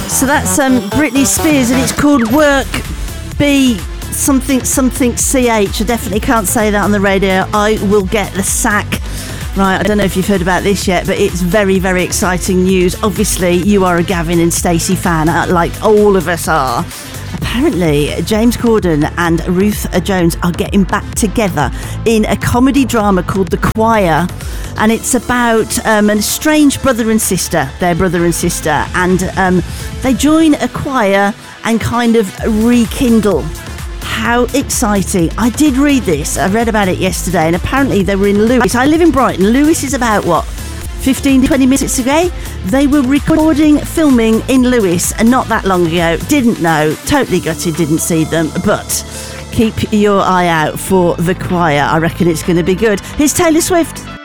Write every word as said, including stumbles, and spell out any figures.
So that's um, Britney Spears, and it's called Work B something something C H. I definitely can't say that on the radio. I will get the sack. Right, I don't know if you've heard about this yet, but it's very, very exciting news. Obviously, you are a Gavin and Stacey fan, uh, like all of us are. Apparently, James Corden and Ruth Jones are getting back together in a comedy drama called The Choir. And it's about um, an estranged brother and sister, their brother and sister. And um, they join a choir and kind of rekindle. How exciting. I did read this. I read about it yesterday, and apparently they were in Lewis. I live in Brighton. Lewis is about, what, fifteen, twenty minutes away? They were recording, filming in Lewis, and not that long ago. Didn't know. Totally gutted, didn't see them. But keep your eye out for The Choir. I reckon it's going to be good. Here's Taylor Swift.